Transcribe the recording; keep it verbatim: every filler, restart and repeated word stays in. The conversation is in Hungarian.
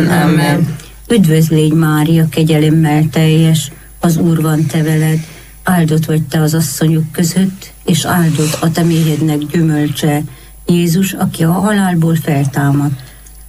Amen. Üdvözl légy, Mária, kegyelemmel teljes, az Úr van te veled, áldott vagy te az asszonyok között, és áldott a te méhednek gyümölcse, Jézus, aki a halálból feltámadt.